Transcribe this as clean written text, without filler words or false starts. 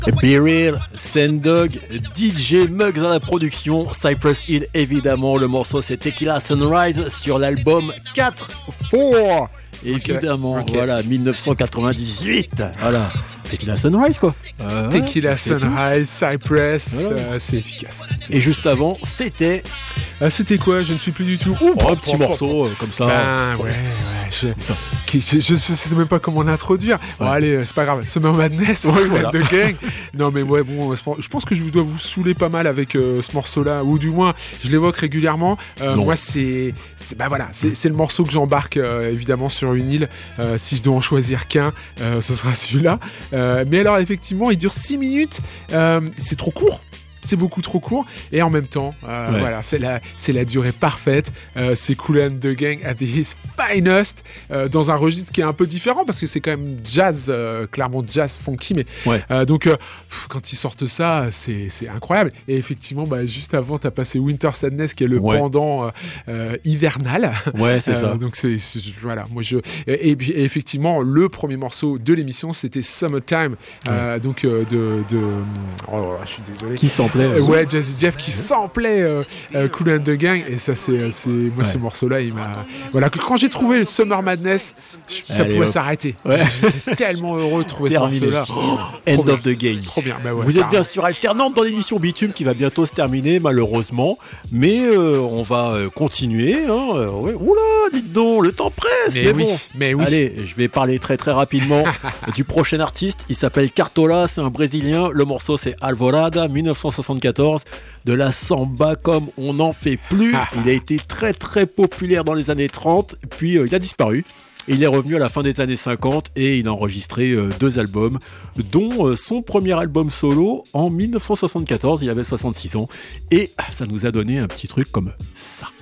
Beryl, Sendog, DJ Muggs à la production, Cypress Hill évidemment, le morceau c'est Tequila Sunrise sur l'album 4-4, évidemment, okay. Voilà, 1998, voilà. Tequila Sunrise quoi. Tequila Sunrise, Cypress, voilà. C'est efficace. Et juste avant, c'était... c'était quoi? Je ne suis plus du tout... un petit morceau comme ça. Ouais. Je sais même pas comment l'introduire. Ouais. Bon, allez, c'est pas grave. Summer Madness, voilà. De Gang. Non mais ouais, bon, je pense que je dois vous saouler pas mal avec ce morceau-là, ou du moins, je l'évoque régulièrement. Moi, c'est le morceau que j'embarque évidemment sur une île. Si je dois en choisir qu'un, ce sera celui-là. Mais alors effectivement il dure 6 minutes, c'est trop court. C'est beaucoup trop court et en même temps voilà, c'est la durée parfaite. C'est Kool and the Gang at his finest, dans un registre qui est un peu différent parce que c'est quand même jazz, clairement jazz funky, mais donc quand ils sortent ça, c'est incroyable. Et effectivement, juste avant, t'as passé Winter Sadness qui est le pendant hivernal. Ouais, c'est ça. Donc voilà, moi et effectivement le premier morceau de l'émission c'était Summertime, donc de je suis désolé. Qui samplait Jazzy Jeff qui samplait Kool and the Gang, et ça c'est moi ce morceau-là il m'a quand j'ai trouvé le Summer Madness, ça pouvait s'arrêter. J'étais tellement heureux de trouver ce morceau-là. End of the game. Trop bien. Vous êtes bien sûr alternante dans l'émission Bitume qui va bientôt se terminer malheureusement, mais on va continuer. Oula, dites donc, le temps presse. Mais bon. Allez, je vais parler très très rapidement du prochain artiste. Il s'appelle Cartola, c'est un Brésilien. Le morceau c'est Alvorada, 1974, de la samba comme on n'en fait plus. Il a été très très populaire dans les années 30, puis il a disparu. Il est revenu à la fin des années 50 et il a enregistré 2 albums, dont son premier album solo en 1974, il avait 66 ans, et ça nous a donné un petit truc comme ça.